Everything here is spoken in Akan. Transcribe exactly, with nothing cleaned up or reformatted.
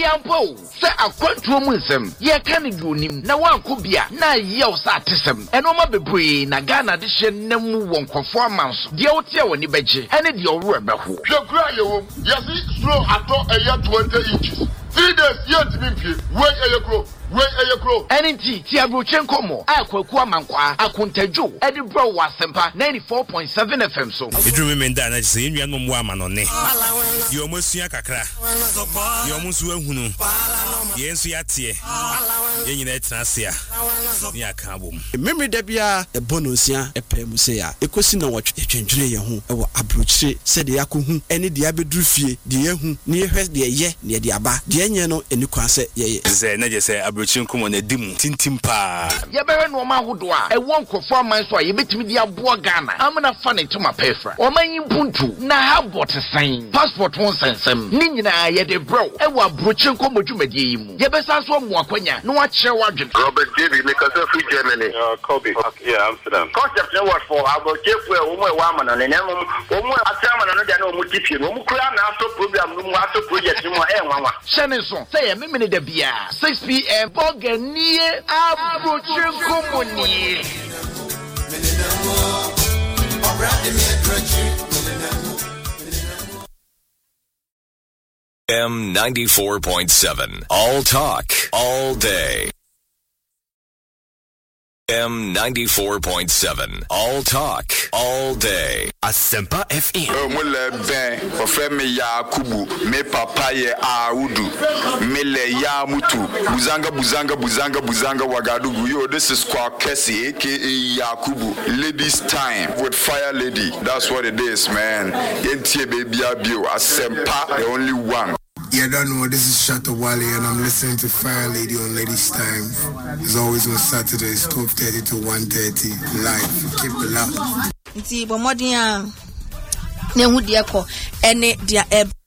yampo se akwantuo mu nsem ye ka ne duonim na wanko bia na ye wo sa atesem eno ma bebree na Ghana de hye namu wonkofo amanso de wote a woni beje ene de owro ebeho hwekura yewom yesi slow ato eya twenty inches three days yet bimfie we eyekro we eyekro enenti ti abrochen komo akwaku amankwa akontadwo ede bro wasempa ninety-four point seven F M so edru me nda na se enua no mo ama no ne ye omosua kakra ye omusu ahunu ye nsu yate ye nyina etrase a ni aka bom memre da bia e bonosia e pem se ya ekosi na wotwe etwentwene ye ho e wo abrochire se de yakohu ene de abeduru fie de yehu ne yehwe de ye ne de aba de enye no eni kwa se ye ze na je se abrochire komo na dimu tintim pa ye bewe no ma hodo a e wonkofo aman so a ye betimi de abo Ghana amna fa ne tuma pefra o man yimpuntu na ha bot sign passport won sensem ni nyina ye de bro e wo abrochire komo dwumade yi mu ye besa so mo akwanya no a kire wadwen Robert David make us free Germany uh Kobe okay, yeah Amsterdam concept no what for abrochire wo mo wa amana ne nem wo mo atamana no de na wo mo tipie no mo kura na aso program no mo aso project mo e nwanwa shene so say ye memene da bia six p m boganie abrochire komo ni M ninety-four point seven. All talk, all day. M ninety-four point seven. All talk, all day. Asempa F M. Mo le ben, o fe me Yakubu, me papa ye Audu, me le ya mutu, buzanga buzanga buzanga buzanga wagadugu. Yo, this is Kwa Kesi, aka Yakubu. Ladies time with Fire Lady. That's what it is, man. Yentie baby abio, Asempa, the only one. Yeah, I don't know. This is Shatta Wale, and I'm listening to Fire Lady on Ladies Time. It's always on Saturdays, twelve thirty to one thirty, live. Keep it loud. Nti bomodi a ne hu de ko ene dia